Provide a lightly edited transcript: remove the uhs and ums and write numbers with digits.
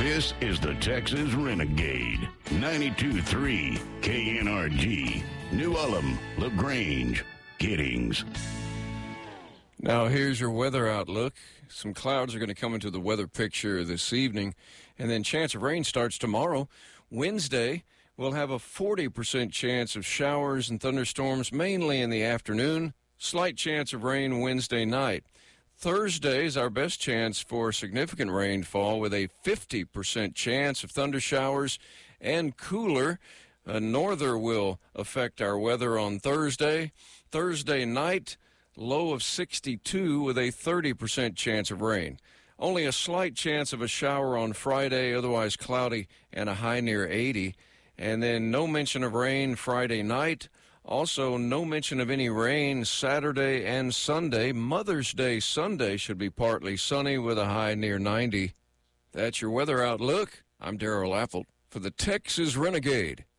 This is the Texas Renegade. 92.3 KNRG. New Ulm, LaGrange, Giddings. Now here's your weather outlook. Some clouds are going to come into the weather picture this evening, and then chance of rain starts tomorrow. Wednesday, we'll have a 40% chance of showers and thunderstorms, mainly in the afternoon. Slight chance of rain Wednesday night. Thursday is our best chance for significant rainfall with a 50% chance of thunder showers and cooler. A norther will affect our weather on Thursday. Thursday night, low of 62 with a 30% chance of rain. Only a slight chance of a shower on Friday, otherwise cloudy, and a high near 80. And then no mention of rain Friday night. Also, no mention of any rain Saturday and Sunday. Mother's Day Sunday should be partly sunny with a high near 90. That's your weather outlook. I'm Darrell Apple for the Texas Renegade.